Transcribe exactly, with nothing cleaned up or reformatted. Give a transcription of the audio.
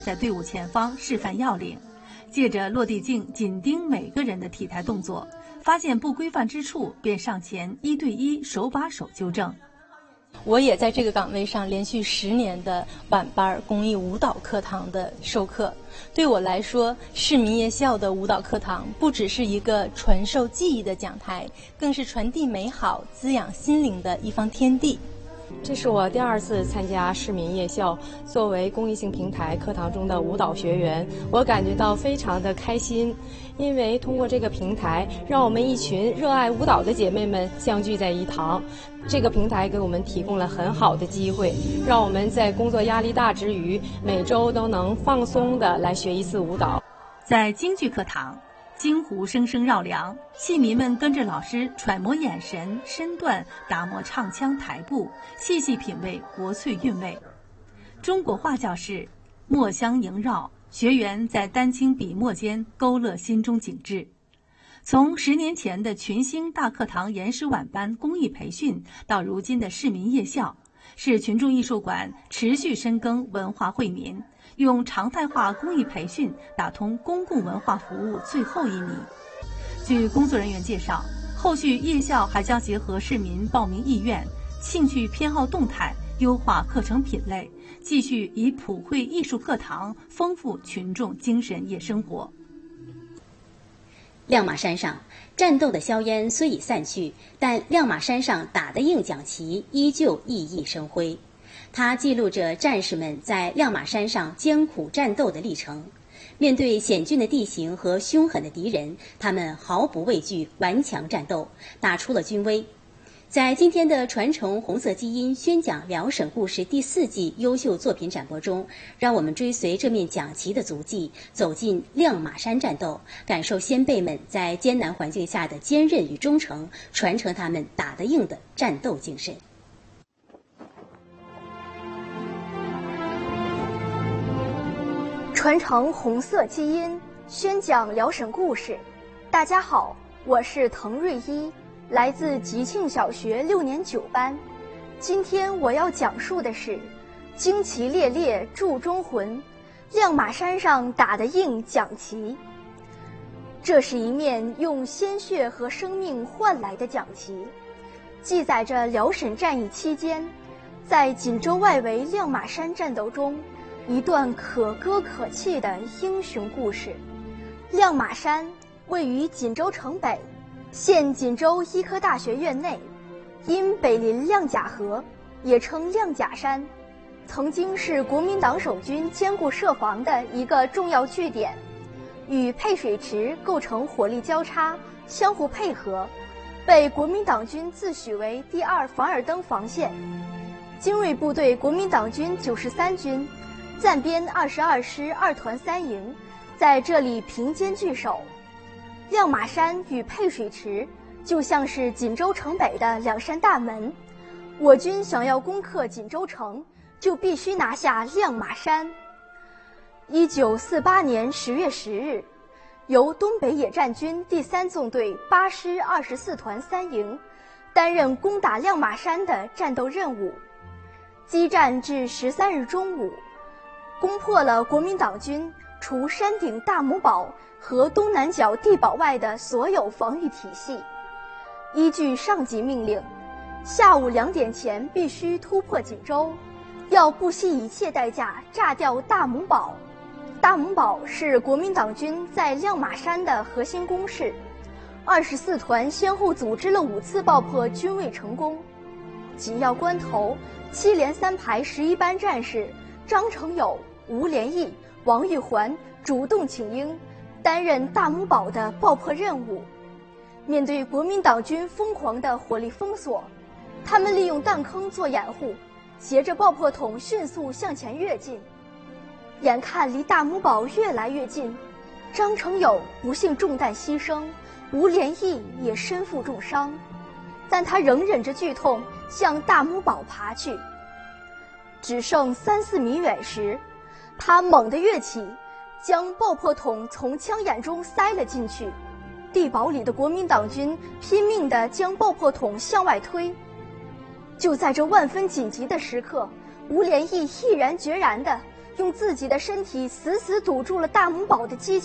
在队伍前方示范要领，借着落地镜紧盯每个人的体态动作，发现不规范之处，便上前一对一手把手纠正。 我也在这个岗位上连续十年的晚班公益舞蹈课堂的授课。对我来说，市民夜校的舞蹈课堂不只是一个传授技艺的讲台，更是传递美好、滋养心灵的一方天地。 这是我第二次参加市民夜校作为公益性平台课堂中的舞蹈学员，我感觉到非常的开心，因为通过这个平台，让我们一群热爱舞蹈的姐妹们相聚在一堂。这个平台给我们提供了很好的机会，让我们在工作压力大之余，每周都能放松的来学一次舞蹈。 在京剧课堂，京胡声声绕梁，戏迷们跟着老师揣摩眼神、身段，打磨唱腔台步，细细品味国粹韵味。中国画教室，墨香萦绕，学员在丹青笔墨间勾勒心中景致。从十年前的群星大课堂研师晚班公益培训，到如今的市民夜校，是群众艺术馆持续深耕文化惠民，用常态化公益培训打通公共文化服务最后一米。据工作人员介绍，后续夜校还将结合市民报名意愿、兴趣偏好动态，优化课程品类，继续以普惠艺术课堂丰富群众精神夜生活。 亮马山上，战斗的硝烟虽已散去，但亮马山上打的硬奖旗依旧熠熠生辉。它记录着战士们在亮马山上艰苦战斗的历程。面对险峻的地形和凶狠的敌人，他们毫不畏惧，顽强战斗，打出了军威。在今天的传承红色基因宣讲辽沈故事第四季优秀作品展播中，让我们追随这面奖旗的足迹，走进亮马山战斗，感受先辈们在艰难环境下的坚韧与忠诚，传承他们打得硬的战斗精神。 传承红色基因宣讲辽沈故事。大家好，我是滕瑞一，来自吉庆小学六年九班。今天我要讲述的是旌旗猎猎铸忠魂，亮马山上打得硬奖旗。这是一面用鲜血和生命换来的奖旗，记载着辽沈战役期间在锦州外围亮马山战斗中一段可歌可泣的英雄故事。亮马山位于锦州城北，现锦州医科大学院内，因北临亮甲河，也称亮甲山，曾经是国民党守军坚固设防的一个重要据点，与配水池构成火力交叉，相互配合，被国民党军自诩为第二凡尔登防线。精锐部队国民党军九十三军暂编二十二师二团三营，在这里凭坚据守。亮马山与配水池就像是锦州城北的两扇大门，我军想要攻克锦州城，就必须拿下亮马山。一九四八年十月十日，由东北野战军第三纵队八师二十四团三营担任攻打亮马山的战斗任务，激战至十三日中午，攻破了国民党军除山顶大母堡和东南角地堡外的所有防御体系。依据上级命令，下午两点前必须突破锦州，要不惜一切代价炸掉大母堡。大母堡是国民党军在亮马山的核心工事，二十四团先后组织了五次爆破均未成功。紧要关头，七连三排十一班战士张成友、吴连义、王玉环主动请缨，担任大母堡的爆破任务。面对国民党军疯狂的火力封锁，他们利用弹坑做掩护，携着爆破筒迅速向前跃进。眼看离大母堡越来越近，张成友不幸中弹牺牲，吴连义也身负重伤，但他仍忍着剧痛向大母堡爬去。只剩三四米远时，他猛地跃起，将爆破筒从枪眼中塞了进去。地堡里的国民党军拼命地将爆破筒向外推。就在这万分紧急的时刻，吴连义毅然决然地用自己的身体死死堵住了大母堡的机